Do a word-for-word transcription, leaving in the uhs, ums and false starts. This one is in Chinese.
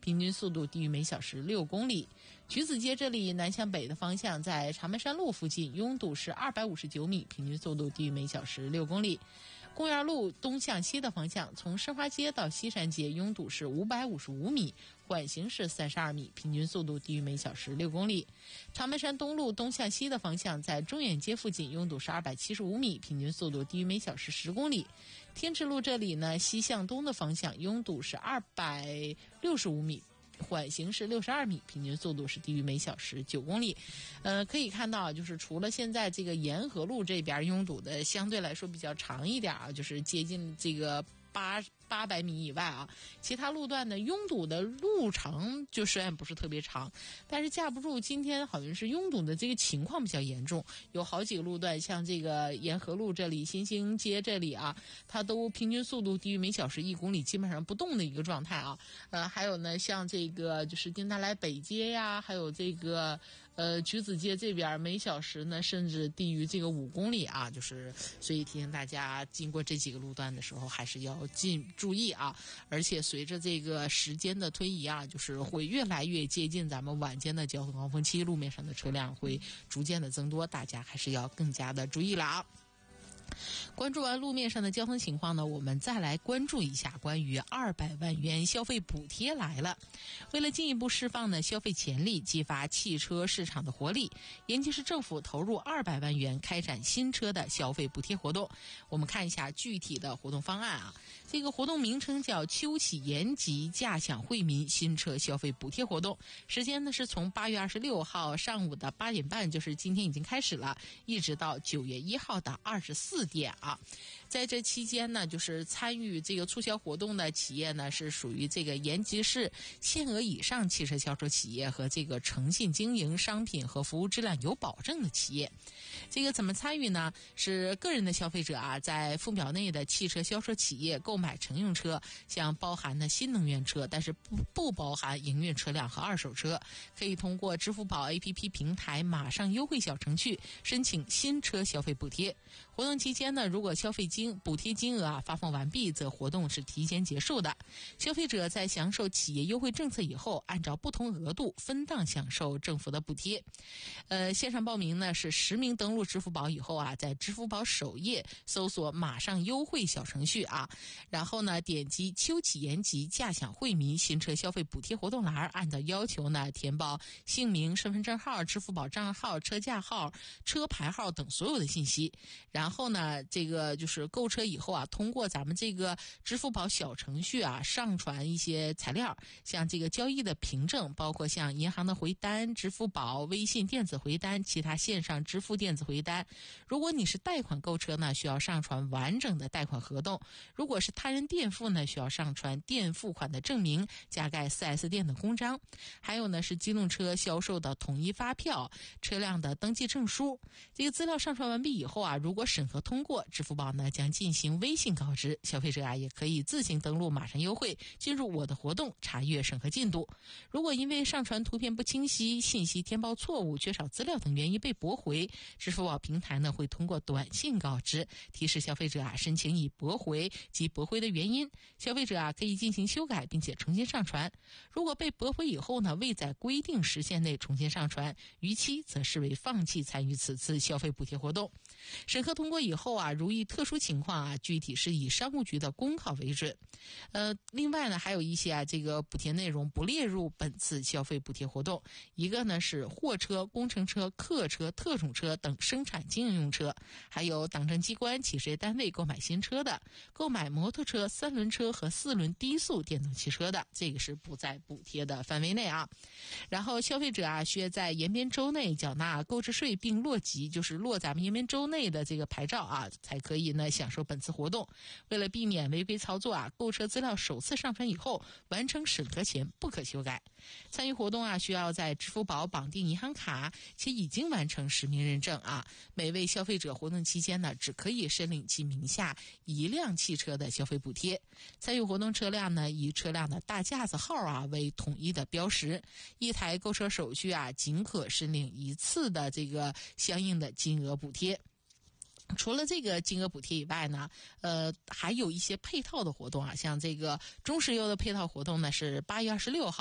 平均速度低于每小时六公里。橘子街这里南向北的方向，在长门山路附近拥堵是二百五十九米，平均速度低于每小时六公里。公园路东向西的方向，从申花街到西山街拥堵是五百五十五米，缓行是三十二米，平均速度低于每小时六公里。长门山东路东向西的方向，在中远街附近拥堵是二百七十五米，平均速度低于每小时十公里。天池路这里呢，西向东的方向拥堵是二百六十五米，缓行是六十二米，平均速度是低于每小时九公里。呃，可以看到，就是除了现在这个沿河路这边拥堵的相对来说比较长一点啊，就是接近这个八八百米以外啊，其他路段呢拥堵的路程就虽然不是特别长，但是架不住今天好像是拥堵的这个情况比较严重，有好几个路段，像这个沿河路这里、新兴街这里啊，它都平均速度低于每小时一公里，基本上不动的一个状态啊。呃，还有呢，像这个就是丁大来北街呀，还有这个呃橘子街这边，每小时呢甚至低于这个五公里啊，就是所以提醒大家，经过这几个路段的时候，还是要尽注意啊。而且随着这个时间的推移啊，就是会越来越接近咱们晚间的交通高峰期，路面上的车辆会逐渐的增多，大家还是要更加的注意了啊。关注完路面上的交通情况呢，我们再来关注一下关于二百万元消费补贴来了。为了进一步释放呢消费潜力，激发汽车市场的活力，延吉市政府投入二百万元开展新车的消费补贴活动。我们看一下具体的活动方案啊。这个活动名称叫秋启延吉驾享惠民新车消费补贴活动，时间呢是从八月二十六号上午的八点半，就是今天已经开始了，一直到九月一号的二十四点啊。在这期间呢，就是参与这个促销活动的企业呢，是属于这个延吉市限额以上汽车销售企业和这个诚信经营、商品和服务质量有保证的企业。这个怎么参与呢？是个人的消费者啊，在附表内的汽车销售企业购买乘用车，像包含的新能源车，但是不不包含营运车辆和二手车，可以通过支付宝 A P P 平台马上优惠小程序申请新车消费补贴。活动期间呢，如果消费金补贴金额啊发放完毕，则活动是提前结束的。消费者在享受企业优惠政策以后，按照不同额度分档享受政府的补贴。呃，线上报名呢是实名登录支付宝以后啊，在支付宝首页搜索马上优惠小程序啊，然后呢点击秋启延吉驾享惠民新车消费补贴活动栏，按照要求呢填报姓名、身份证号、支付宝账号、车架号、车牌号等所有的信息。然后呢，这个就是购车以后啊，通过咱们这个支付宝小程序啊，上传一些材料，像这个交易的凭证，包括像银行的回单、支付宝、微信电子回单、其他线上支付电子回单。如果你是贷款购车呢，需要上传完整的贷款合同；如果是他人垫付呢，需要上传垫付款的证明，加盖 四 S 店的公章。还有呢是机动车销售的统一发票、车辆的登记证书。这个资料上传完毕以后啊，如果审核通过，支付宝呢将进行微信告知，消费者啊也可以自行登录马上优惠，进入我的活动查阅审核进度。如果因为上传图片不清晰、信息填报错误、缺少资料等原因被驳回，支付宝平台呢会通过短信告知，提示消费者啊申请已驳回及驳回的原因。消费者啊可以进行修改并且重新上传。如果被驳回以后呢，未在规定时限内重新上传，逾期则视为放弃参与此次消费补贴活动。审核通过以后啊，如遇特殊情况啊，具体是以商务局的公告为准。呃，另外呢，还有一些啊，这个补贴内容不列入本次消费补贴活动。一个呢是货车、工程车、客车、特种车等生产经营用车，还有党政机关、企事业单位购买新车的，购买摩托车、三轮车和四轮低速电动汽车的，这个是不在补贴的范围内啊。然后消费者啊，需要在延边州内缴纳购置税并落籍，就是落咱们延边州内的这个牌照啊，才可以呢享受本次活动。为了避免违规操作啊，购车资料首次上传以后，完成审核前不可修改。参与活动啊，需要在支付宝绑定银行卡，且已经完成实名认证啊。每位消费者活动期间呢，只可以申领其名下一辆汽车的消费补贴。参与活动车辆呢，以车辆的大架子号啊为统一的标识。一台购车手续啊，仅可申领一次的这个相应的金额补贴。除了这个金额补贴以外呢，呃，还有一些配套的活动啊，像这个中石油的配套活动呢，是八月二十六号